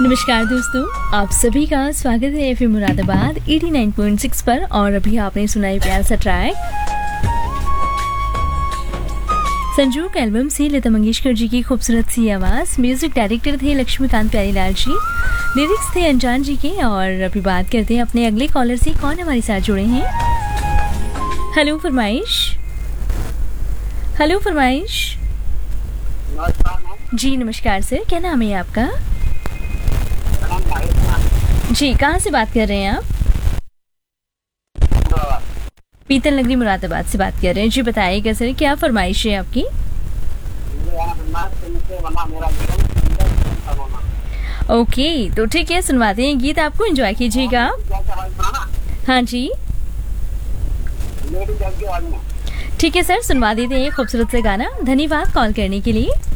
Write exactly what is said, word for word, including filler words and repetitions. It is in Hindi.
नमस्कार दोस्तों, आप सभी का स्वागत है एफएम मुरादाबाद नवासी पॉइंट सिक्स पर। और अभी आपने सुना है प्यार सा ट्रैक संजोग एल्बम से लता मंगेशकर जी की खूबसूरत सी आवाज़। म्यूजिक डायरेक्टर थे लक्ष्मीकांत प्यारीलाल जी, लिरिक्स थे अनजान जी के। और अभी बात करते हैं अपने अगले कॉलर से, कौन हमारे साथ जुड़े हैं। हेलो फरमाइश, हेलो फरमाइश। जी नमस्कार सर, क्या नाम है आपका? जी, कहाँ से बात कर रहे हैं आप? पीतल नगरी मुरादाबाद से बात कर रहे हैं। जी बताइएगा सर, क्या फरमाइश है आपकी? ओके, तो ठीक है, सुनवाते हैं गीत आपको, एंजॉय कीजिएगा। हाँ जी ठीक है सर, सुनवा देते हैं खूबसूरत से गाना। धन्यवाद कॉल करने के लिए।